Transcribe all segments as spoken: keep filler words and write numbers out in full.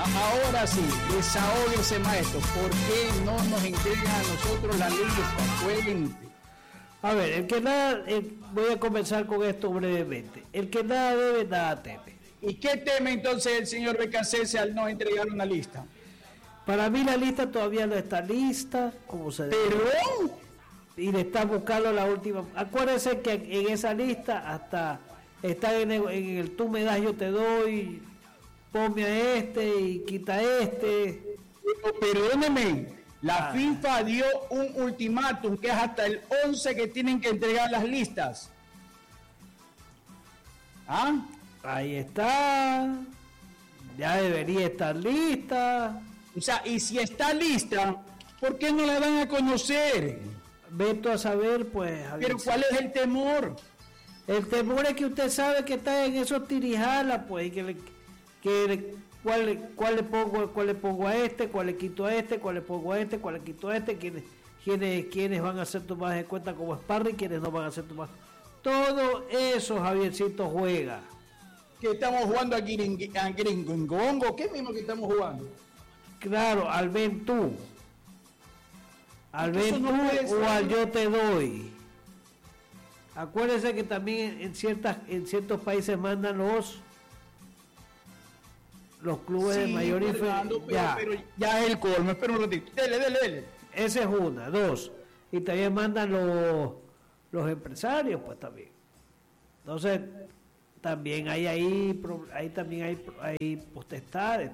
ahora sí, desahóguese, maestro. ¿Por qué no nos entregan a nosotros la lista? Cuente. A ver, el que nada, el, voy a comenzar con esto brevemente. El que nada debe, nada teme. ¿Y qué teme entonces el señor Becasese al no entregar una lista? Para mí la lista todavía no está lista, como se dice. ¿Pero? Y le está buscando la última. Acuérdense que en esa lista hasta está en el, en el tú me das, yo te doy, ponme a este y quita este. Pero, perdóneme. La ah. FIFA dio un ultimátum que es hasta el once que tienen que entregar las listas. ¿Ah? Ahí está. Ya debería estar lista. O sea, y si está lista, ¿por qué no la dan a conocer? Vete a saber, pues. Pero ¿cuál es el temor? El temor es que usted sabe que está en esos tirijalas, pues, y que le, que le, ¿Cuál, cuál le pongo cuál le pongo a este, cuál le quito a este, cuál le pongo a este, cuál le quito a este, quiénes, quiénes, quiénes van a ser tomadas en cuenta como sparring, quiénes no van a ser tomadas. Todo eso Javiercito juega. ¿Qué estamos jugando a Gringongo? ¿Qué mismo que estamos jugando? Claro, al ven tú. Al ven tú no o al yo te doy. Acuérdense que también en ciertas en ciertos países mandan los los clubes sí, de mayor inferior. Ya. Pero ya es el colmo, espera un ratito. Dele, dele, dele. Esa es una, dos. Y también mandan los, los empresarios, pues también. Entonces, también hay ahí, ahí también hay, hay potestades.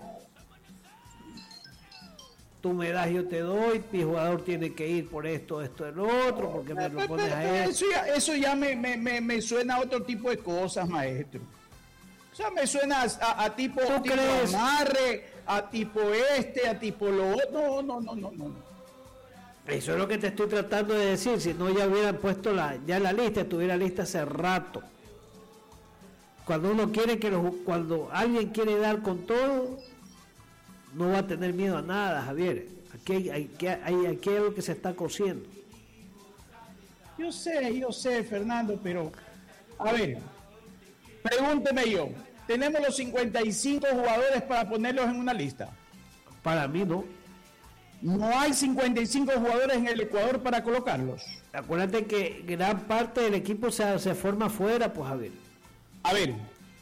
Tú me das, yo te doy, mi jugador tiene que ir por esto, esto, el otro, porque me lo pones a él. Eso ya, eso ya me, me, me, me suena a otro tipo de cosas, maestro. O sea, me suena a, a tipo, tipo amarre, a tipo este, a tipo lo otro. No, no, no, no, no. Eso es lo que te estoy tratando de decir. Si no, ya hubieran puesto la, ya la lista, estuviera lista hace rato. Cuando uno quiere que los, cuando alguien quiere dar con todo, no va a tener miedo a nada, Javier. Aquí hay, aquí hay, aquí hay algo que se está cociendo. Yo sé, yo sé, Fernando, pero a ver. Pregúnteme yo, ¿tenemos los cincuenta y cinco jugadores para ponerlos en una lista? Para mí no. ¿No hay cincuenta y cinco jugadores en el Ecuador para colocarlos? Acuérdate que gran parte del equipo se, se forma afuera, pues a ver. A ver,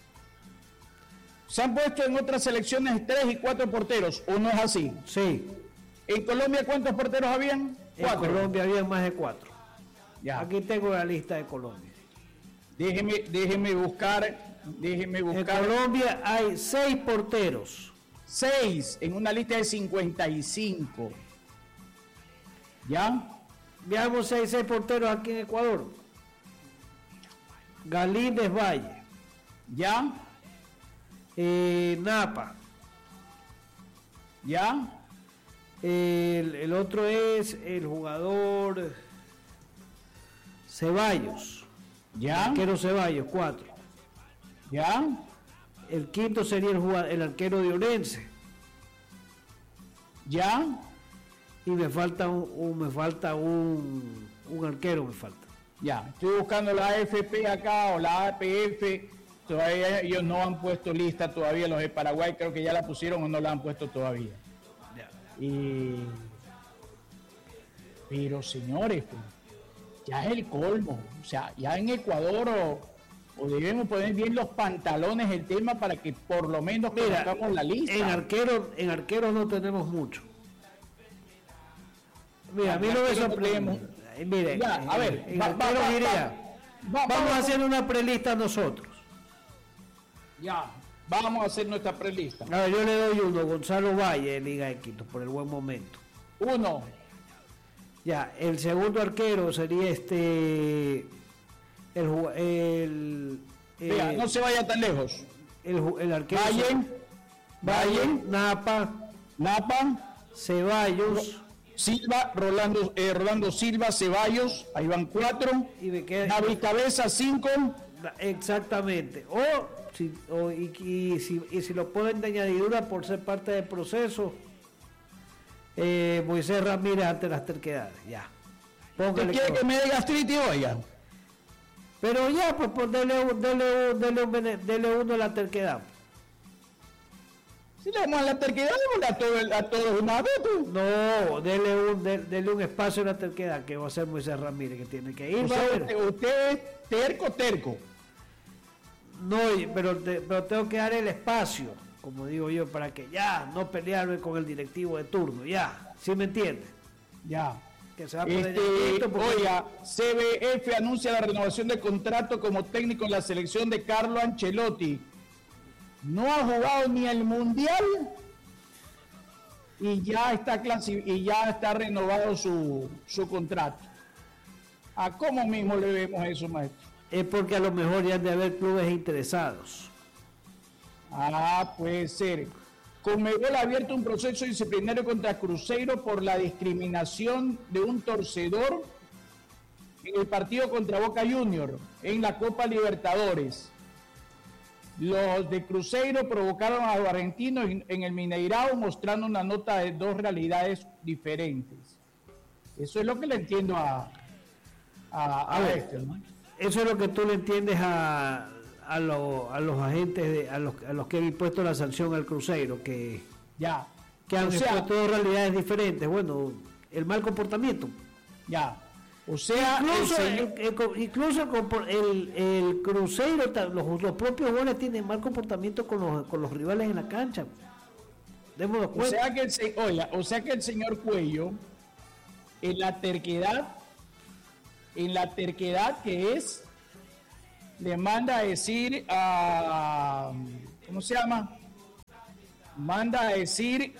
se han puesto en otras selecciones tres y cuatro porteros, ¿o no es así? Sí. ¿En Colombia cuántos porteros habían? Cuatro. En Colombia había más de cuatro. Ya. Aquí tengo la lista de Colombia. Déjeme, déjeme buscar, déjeme buscar. En Colombia hay seis porteros. Seis en una lista de cincuenta y cinco. ¿Ya? Veamos seis, seis porteros aquí en Ecuador. Galíndez Valle. ¿Ya? Eh, Napa. ¿Ya? El, el otro es el jugador Ceballos. ¿Ya? Arquero Ceballos, cuatro. ¿Ya? El quinto sería el, jugador, el arquero de Orense. ¿Ya? Y me falta un, un me falta un, un arquero, me falta. Ya, estoy buscando la A F P acá o la A P F. Todavía ellos no han puesto lista todavía. Los de Paraguay creo que ya la pusieron o no la han puesto todavía. Ya. Y... Pero señores, pues, ya es el colmo. O sea, ya en Ecuador o, o debemos poner bien los pantalones el tema para que por lo menos colocamos la lista. En arqueros, en arqueros no tenemos mucho. Mira, a mí no me sorprende. Mire, ya, a ver, en va, arquero va, diría, va, va, vamos va, a hacer una prelista nosotros. Ya, vamos a hacer nuestra prelista. A ver, yo le doy uno, Gonzalo Valle de Liga de Quito, por el buen momento. Uno. Ya, el segundo arquero sería este el el, Mira, el no se vaya tan lejos. El, el arquero Valle, Valle, Valle, Napa, Napa, Ceballos, Silva, Rolando, eh, Rolando Silva, Ceballos, ahí van cuatro. Y me queda David Cabeza, cinco. Exactamente. O si o, y, y, si y si lo ponen de añadidura por ser parte del proceso. Eh, Moisés Ramírez ante las terquedades, ya. ¿Usted quiere que me dé gastritis, oiga? Pero ya, pues, pues dele, dele, dele, dele uno a la terquedad. Si le damos a la terquedad, démosle a todos a todo una vez. Pues. No, dele un, de, dele un espacio a la terquedad, que va a ser Moisés Ramírez, que tiene que ir. O sea, usted, usted es terco, terco. No, pero, te, pero tengo que dar el espacio, como digo yo, para que ya no pelearme con el directivo de turno, ya, ¿sí me entiende? Ya. Que se va a poner este, porque... Oiga, C B F anuncia la renovación de contrato como técnico en la selección de Carlo Ancelotti. No ha jugado ni el mundial y ya está clasi- y ya está renovado su, su contrato. ¿A cómo mismo le vemos eso, maestro? Es porque a lo mejor ya han de haber clubes interesados. Ah, puede ser. Conmebol ha abierto un proceso disciplinario contra Cruzeiro por la discriminación de un torcedor en el partido contra Boca Juniors en la Copa Libertadores. Los de Cruzeiro provocaron a los argentinos en el Mineirao mostrando una nota de dos realidades diferentes. Eso es lo que le entiendo a, a, a, a este, ¿no? Eso es lo que tú le entiendes a, a, lo, a los agentes, de, a, los, a los que han impuesto la sanción al Cruzeiro, que, ya. que han o sea, impuesto dos realidades diferentes. Bueno, el mal comportamiento. Ya. O sea, incluso el el, el, incluso el, el Cruzeiro, los, los propios goles tienen mal comportamiento con los, con los rivales en la cancha. Démonos cuenta. O sea que el, oiga, o sea que el señor Cuello, en la terquedad, en la terquedad que es, le manda a decir a, ¿cómo se llama? Manda a decir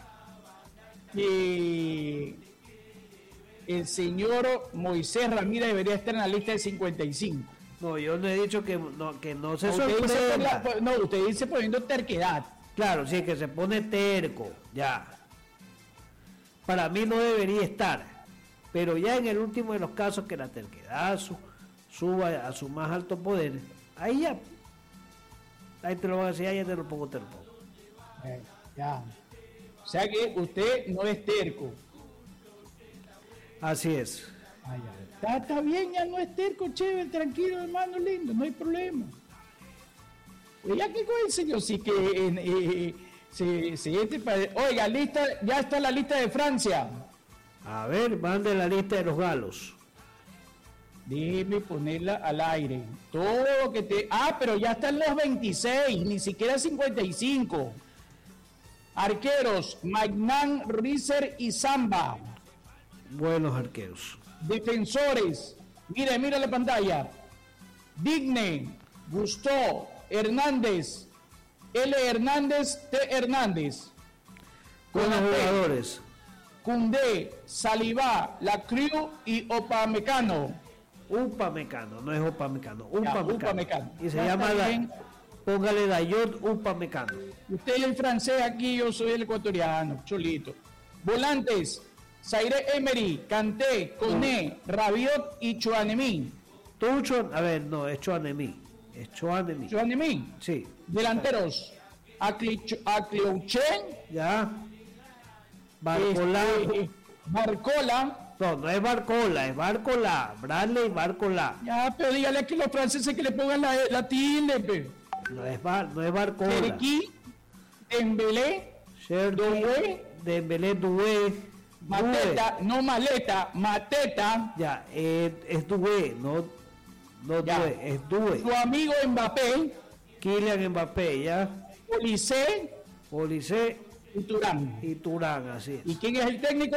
que el señor Moisés Ramírez debería estar en la lista de cincuenta y cinco. No, yo no he dicho que no, que no se usted dice sorprenda. la, no, usted dice poniendo terquedad. Claro, sí, que se pone terco, ya. Para mí no debería estar. Pero ya en el último de los casos que la terquedad su, suba a su más alto poder, ahí ya. Ahí te lo van a decir, ahí ya te lo pongo, te lo pongo. Eh, ya. O sea que usted no es terco. Así es. Ah, está, está bien, ya no es terco, chévere, tranquilo, hermano lindo, no hay problema. Oiga, ¿qué coincidencia? Yo sí que eh, eh, se, se este padre. Oiga, lista, ya está la lista de Francia. A ver, mande la lista de los galos. Déjeme ponerla al aire. Todo lo que te. Ah, pero ya están los veintiséis, ni siquiera cincuenta y cinco. Arqueros, Magnan, Rizer y Samba. Buenos arqueros. Defensores, mire, mire la pantalla. Digne, Gustó, Hernández, L. Hernández, T. Hernández. Buenos jugadores. Cundé, Salivá, Lacriu y Opamecano. Upamecano, no es Opamecano, Upamecano. Upamecano. Y se Ya llama, la, póngale Dayot Upamecano. Usted es el francés aquí, yo soy el ecuatoriano, cholito. Volantes, Zaire Emery, Kanté, Koné, no. Rabiot y Chouameni. Tú, Chouameni, a ver, no, es Chouameni. Es Chouameni. Chouameni. Sí. Delanteros, Acliouchen. Ya. Barcola. Este, Barcola. No, no es Barcola, es Barcola. Bradley Barcola. Ya, pero dígale aquí a los franceses que le pongan la, la tilde, pe. No es, bar, no es Barcola. Cherki, Dembélé, Doué, Dembélé, Doué. Mateta, no maleta, Mateta. Ya, es, es Doué, no, no Doué, es Doué. Su amigo Mbappé. Kylian Mbappé, ya. Olise. Olise. Y Turán. Y Turán, así es. ¿Y quién es el técnico?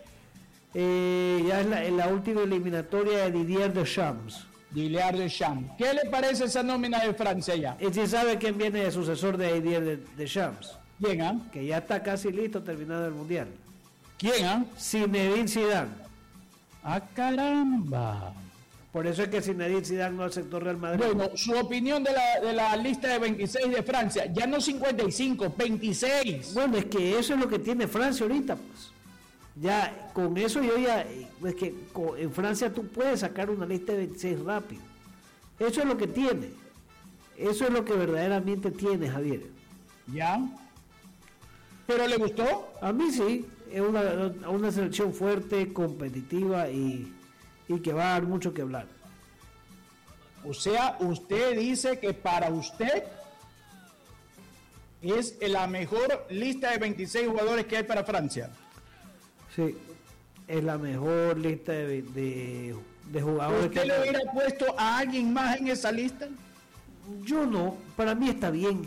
Eh, ya es la, en la última eliminatoria de Didier Deschamps. Didier Deschamps. ¿Qué le parece esa nómina de Francia ya? ¿Y si sabe quién viene de sucesor de Didier Deschamps? ¿Quién, ah? Que ya está casi listo terminado el Mundial. ¿Quién, ah? Zinedine Zidane. ¡Ah, caramba! Por eso es que Zinedine Zidane no aceptó Real Madrid. Bueno, su opinión de la, de la lista de veintiséis de Francia, ya no cincuenta y cinco, veintiséis. Bueno, es que eso es lo que tiene Francia ahorita, pues. Ya, con eso yo ya, es que con, en Francia tú puedes sacar una lista de veintiséis rápido. Eso es lo que tiene. Eso es lo que verdaderamente tiene, Javier. Ya. ¿Pero le gustó? A mí sí, es una, una selección fuerte, competitiva y, y que va a dar mucho que hablar. O sea, usted dice que para usted es la mejor lista de veintiséis jugadores que hay para Francia. Sí, es la mejor lista de, de, de jugadores. ¿Usted que le hubiera puesto a alguien más en esa lista? Yo no, para mí está bien.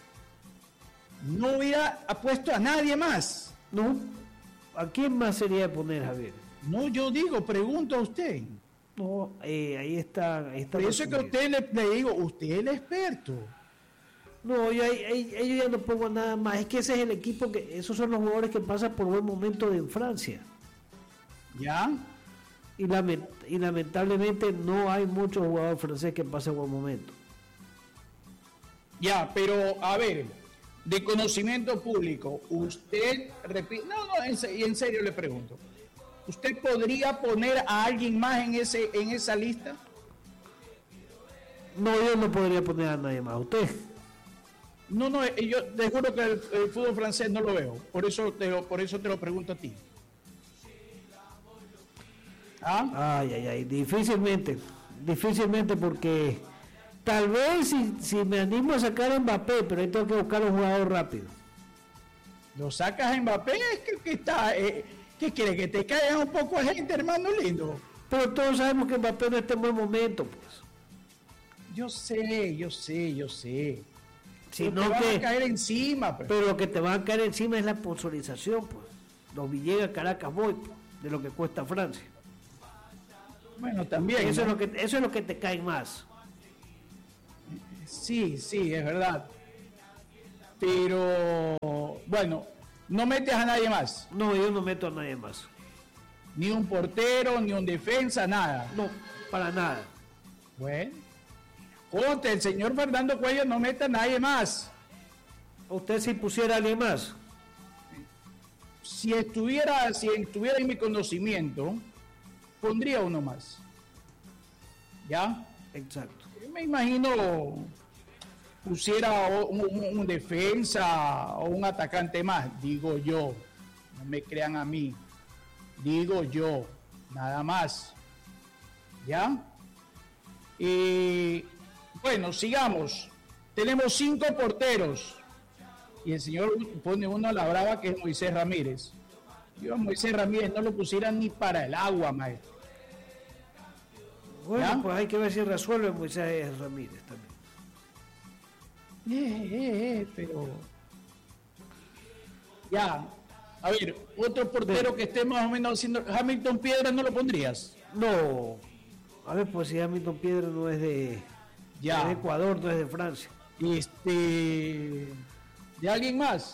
No hubiera puesto a nadie más. No, ¿a quién más sería de poner, Javier? No, yo digo, pregunto a usted. No, eh, ahí está. Ahí está Por eso es que a usted le, le digo, usted es el experto. No, yo ahí, ahí, ahí yo ya no pongo nada más. Es que ese es el equipo, que esos son los jugadores que pasan por buen momento en Francia. ¿Ya? Y, lament, y lamentablemente no hay muchos jugadores franceses que pasen buen momento. Ya, pero a ver, de conocimiento público, usted repite, no, no, en, en serio le pregunto, ¿usted podría poner a alguien más en ese en esa lista? No, yo no podría poner a nadie más. ¿Usted? No, no, yo te juro que el, el fútbol francés no lo veo, por eso te lo, por eso te lo pregunto a ti. ¿Ah? Ay, ay, ay, difícilmente, difícilmente porque tal vez si, si me animo a sacar a Mbappé, pero ahí tengo que buscar un jugador rápido. ¿Lo sacas a Mbappé? Es que, que está, eh, ¿qué quiere? ¿Que te caiga un poco de gente, hermano lindo? Pero todos sabemos que Mbappé no está en buen momento, pues. Yo sé, yo sé, yo sé. Si pero no te que, van a caer encima, pues. Pero lo que te va a caer encima es la sponsorización, pues. Los Villegas, Caracas Boy, pues, de lo que cuesta Francia. Bueno, también. Eso, ¿no? es lo que, eso es lo que te cae más. Sí, sí, es verdad. Pero, bueno, no metes a nadie más. No, yo no meto a nadie más. Ni un portero, ni un defensa, nada. No, para nada. Bueno, ponte, el señor Fernando Cuello no mete a nadie más. ¿Usted si pusiera a alguien más? Si estuviera, si estuviera en mi conocimiento, pondría uno más. ¿Ya? Exacto. Yo me imagino pusiera un, un, un defensa o un atacante más, digo yo. No me crean a mí. Digo yo, nada más. ¿Ya? Y bueno, sigamos. Tenemos cinco porteros. Y el señor pone uno a la brava que es Moisés Ramírez. Yo a Moisés Ramírez no lo pusiera ni para el agua, maestro. Bueno, ¿ya? Pues hay que ver si resuelve Moisés Ramírez también. Eh, eh, eh, pero... Ya. A ver, otro portero que esté más o menos haciendo... Hamilton Piedra, ¿no lo pondrías? No. A ver, pues si Hamilton Piedra no es de, ya. es de Ecuador, no es de Francia. Este... ¿De alguien más?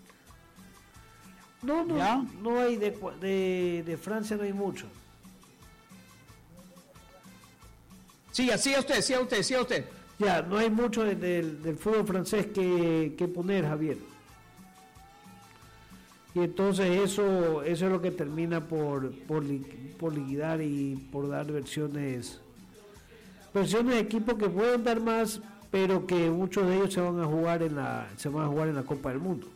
No, no, ¿ya? no hay de, de, de Francia, no hay mucho. Sí, así a usted, sí a usted, sí a usted. Ya, no hay mucho de, de, del fútbol francés que, que poner, Javier. Y entonces eso, eso es lo que termina por, por, por liquidar y por dar versiones, versiones de equipos que pueden dar más, pero que muchos de ellos se van a jugar en la, se van a jugar en la Copa del Mundo.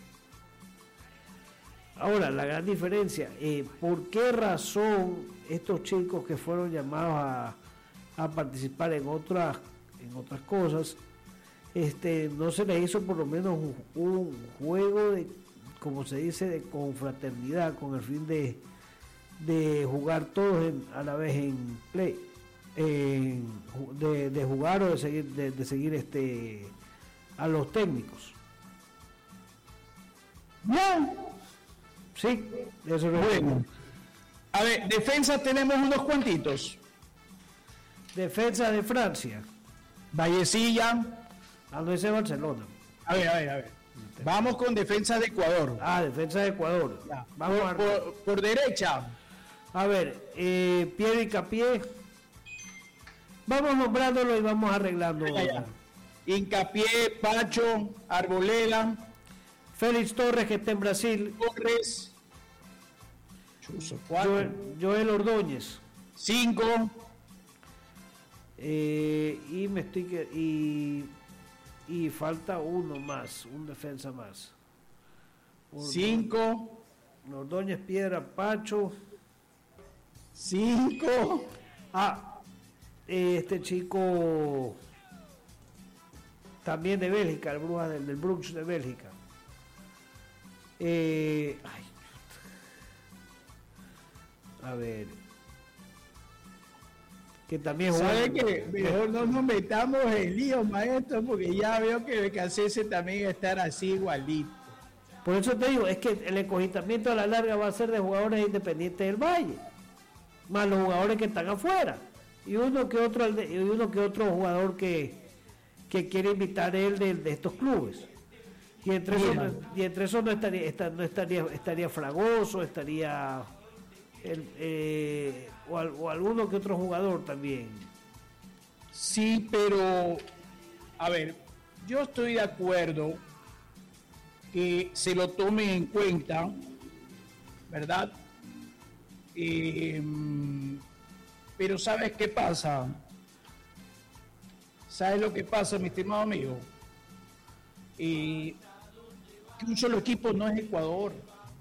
Ahora, la gran diferencia, eh, ¿por qué razón estos chicos que fueron llamados a, a participar en otras, en otras cosas, este, no se les hizo por lo menos un, un juego de, como se dice, de confraternidad, con el fin de, de jugar todos en, a la vez en play, en, de, de jugar o de seguir, de, de seguir este a los técnicos? No. Sí, eso es bueno. A ver, defensa tenemos unos cuantitos. Defensa de Francia. Vallecilla. Ah, no, ese es Barcelona. A ver, a ver, a ver. Vamos con defensa de Ecuador. Ah, defensa de Ecuador. Ya. Vamos por, a... por, por derecha. A ver, eh, Pierre Hincapié. Vamos nombrándolo y vamos arreglando. Ya, ya. Hincapié, Pacho, Arboleda. Félix Torres, que está en Brasil. Torres. Chuso, cuatro. Joel, Joel Ordóñez. Cinco. Eh, y me estoy que y, y falta uno más, un defensa más. Ordóñez, Cinco. Ordóñez, Piedra, Pacho. Cinco. Ah, este chico también de Bélgica, el Brujas del, del Brugge de Bélgica. Eh, ay, a ver, que también ¿sabe que mejor no nos metamos en lío, maestro? Porque ya veo que Becasese también estar así igualito. Por eso te digo, es que el encogitamiento a la larga va a ser de jugadores independientes del Valle, más los jugadores que están afuera, y uno que otro, y uno que otro jugador que, que quiere invitar él de, de estos clubes. Y entre eso, no, y entre eso no estaría, esta, no estaría, estaría Fragoso, estaría el, eh, o, al, o alguno que otro jugador también. Sí, pero a ver, yo estoy de acuerdo que se lo tome en cuenta, ¿verdad? Eh, pero ¿sabes qué pasa? ¿Sabes lo que pasa, mi estimado amigo? Eh, que un solo equipo no es Ecuador.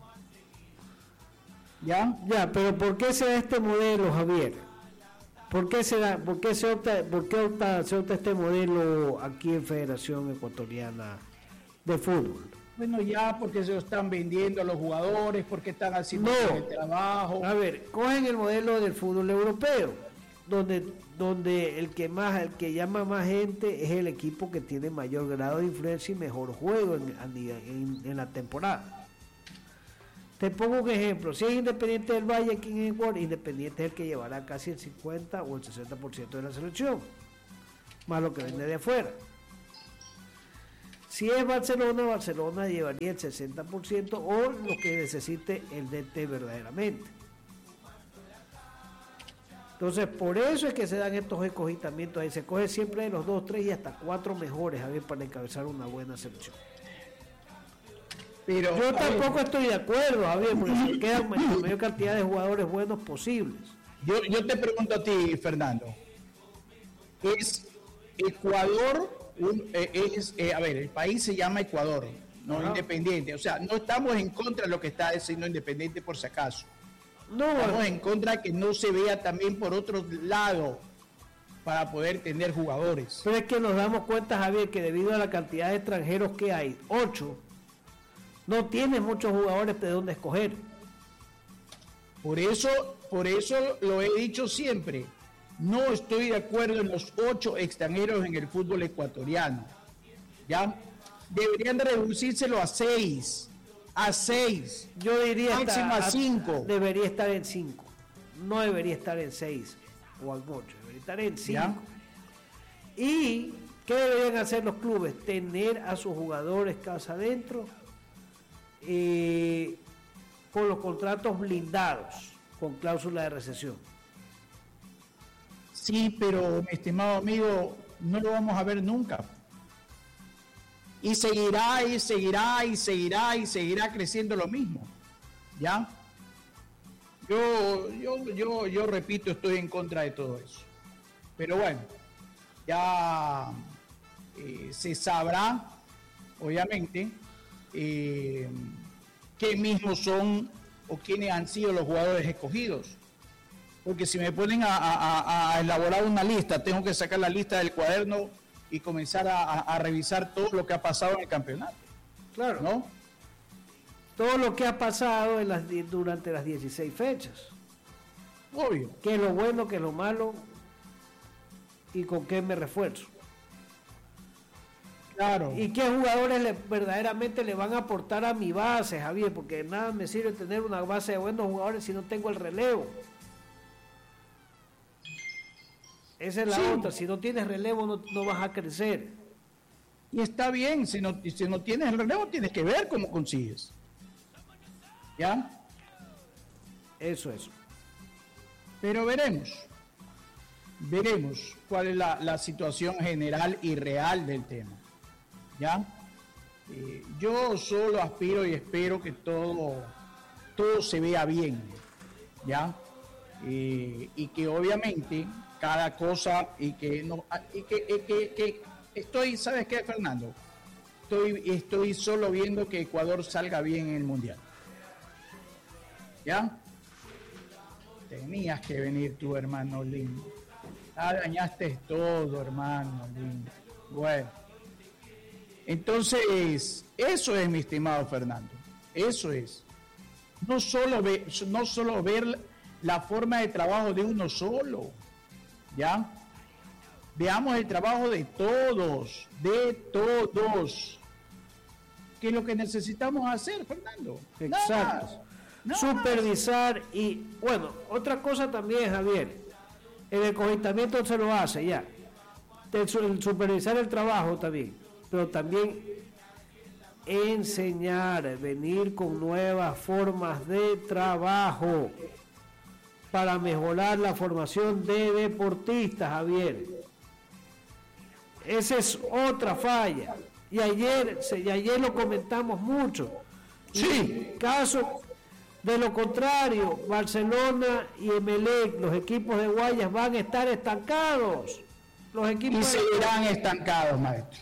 ¿Ya? Ya, pero ¿por qué se da este modelo, Javier? ¿Por qué se da, por qué se opta, por qué opta, se opta este modelo aquí en Federación Ecuatoriana de Fútbol? Bueno, ya porque se lo están vendiendo a los jugadores, porque están haciendo no. el trabajo. A ver, cogen el modelo del fútbol europeo, donde donde el que más, el que llama más gente es el equipo que tiene mayor grado de influencia y mejor juego en, en, en la temporada. Te pongo un ejemplo, si es Independiente del Valle aquí en Ecuador, Independiente es el que llevará casi el cincuenta o el sesenta por ciento de la selección, más lo que vende de afuera. Si es Barcelona, Barcelona llevaría el sesenta por ciento o lo que necesite el D T verdaderamente. Entonces, por eso es que se dan estos escogitamientos ahí. Se coge siempre de los dos, tres y hasta cuatro mejores, Javier, para encabezar una buena selección. Pero, yo tampoco ver, estoy de acuerdo, Javier, porque se quedan la mayor cantidad de jugadores buenos posibles. Yo, yo te pregunto a ti, Fernando. ¿Es Ecuador, un, eh, es, eh, a ver, el país se llama Ecuador, no Ajá. Independiente? O sea, no estamos en contra de lo que está diciendo Independiente por si acaso. No, estamos en contra de que no se vea también por otro lado para poder tener jugadores. Pero es que nos damos cuenta, Javier, que debido a la cantidad de extranjeros que hay, ocho, no tiene muchos jugadores de dónde escoger. Por eso, por eso lo he dicho siempre. No estoy de acuerdo en los ocho extranjeros en el fútbol ecuatoriano. ¿Ya? Deberían de reducírselo a seis. A seis. Yo diría máximo a cinco. Debería estar en cinco. No debería estar en seis o al ocho. Debería estar en cinco. ¿Y qué deberían hacer los clubes? Tener a sus jugadores casa adentro eh, con los contratos blindados, con cláusula de recesión. Sí, pero mi estimado amigo, no lo vamos a ver nunca. Y seguirá y seguirá y seguirá y seguirá creciendo lo mismo. ¿Ya? Yo, yo, yo, yo repito, estoy en contra de todo eso. Pero bueno, ya eh, se sabrá, obviamente, eh, qué mismos son o quiénes han sido los jugadores escogidos. Porque si me ponen a, a, a elaborar una lista, tengo que sacar la lista del cuaderno y comenzar a, a, a revisar todo lo que ha pasado en el campeonato. Claro. ¿No? Todo lo que ha pasado en las, durante las dieciséis fechas. Obvio. Qué es lo bueno, qué es lo malo y con qué me refuerzo. Claro. Y qué jugadores le, verdaderamente le van a aportar a mi base, Javier, porque nada me sirve tener una base de buenos jugadores si no tengo el relevo. Esa es la sí. otra, si no tienes relevo no, no vas a crecer. Y está bien, si no, si no tienes el relevo tienes que ver cómo consigues. ¿Ya? Eso es. Pero veremos, veremos cuál es la, la situación general y real del tema. ¿Ya? Eh, yo solo aspiro y espero que todo, todo se vea bien. ¿Ya? Eh, y que obviamente cada cosa y que no y que, y que, que estoy, ¿sabes qué, Fernando? Estoy, estoy solo viendo que Ecuador salga bien en el Mundial. ¿Ya? Tenías que venir tú, hermano lindo. Ah, dañaste todo, hermano lindo. Bueno, Entonces, eso es, mi estimado Fernando, eso es. No solo, ve, no solo ver la forma de trabajo de uno solo, ¿ya? Veamos el trabajo de todos, de todos. ¿Qué es lo que necesitamos hacer, Fernando? Exacto. Nada más, nada Supervisar más. Y, bueno, otra cosa también, Javier, el encogitamiento se lo hace ya. El, el supervisar el trabajo también, pero también enseñar, venir con nuevas formas de trabajo para mejorar la formación de deportistas, Javier. Esa es otra falla. Y ayer, y ayer lo comentamos mucho. Sí. Caso de lo contrario, Barcelona y Emelec, los equipos de Guayas, van a estar estancados. Los equipos y seguirán de... estancados, maestro.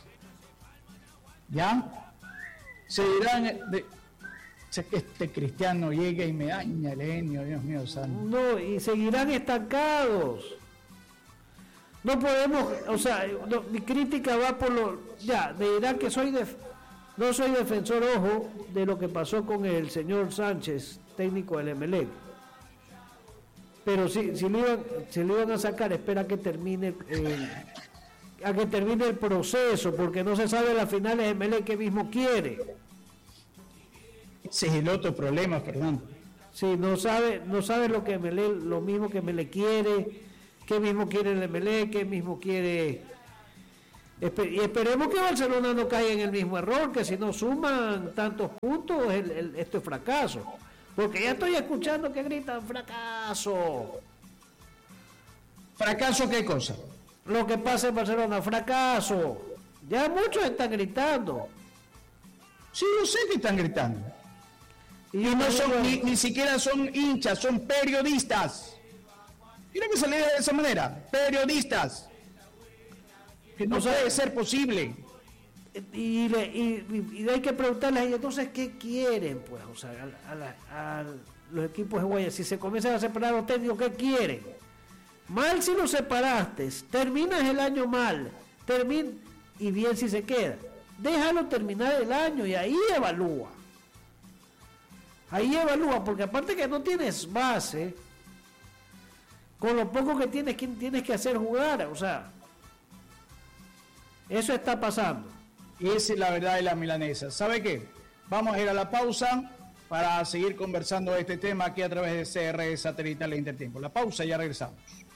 ¿Ya? Seguirán... De... Sé que este cristiano llega y me daña el genio, Dios mío santo. No, y seguirán estancados. No podemos, o sea, no, mi crítica va por lo, ya, me dirán que soy de, no soy defensor, ojo, de lo que pasó con el señor Sánchez, técnico del Emelec. Pero si, si le iban, si le iban a sacar, espera que termine el, a que termine el proceso, porque no se sabe las finales de Emelec que mismo quiere. Ese es el otro problema, Fernando. Sí, no sabe, no sabe lo que Emelec, lo mismo que Emelec quiere. ¿Qué mismo quiere el Emelec? ¿Qué mismo quiere? Y esperemos que Barcelona no caiga en el mismo error, que si no suman tantos puntos, el, el, esto es fracaso. Porque ya estoy escuchando que gritan fracaso. ¿Fracaso qué cosa? Lo que pasa en Barcelona, fracaso. Ya muchos están gritando. Sí, yo sé que están gritando. Y, y no son, ni, ni siquiera son hinchas, son periodistas. Mira que se lee de esa manera, periodistas, que no o sea, puede ser posible. Y, le, y, y hay que preguntarles, entonces, ¿qué quieren? Pues, o sea, a, a, la, a los equipos de Guayas, si se comienzan a separar los técnicos, ¿qué quieren? Mal si los separaste, terminas el año mal, termina, y bien si se queda. Déjalo terminar el año y ahí evalúa. Ahí evalúa, porque aparte que no tienes base, con lo poco que tienes, que tienes que hacer jugar, o sea, eso está pasando. Y esa es la verdad de la milanesa. ¿Sabe qué? Vamos a ir a la pausa para seguir conversando de este tema aquí a través de C R Satelital e Intertiempo. La pausa y ya regresamos.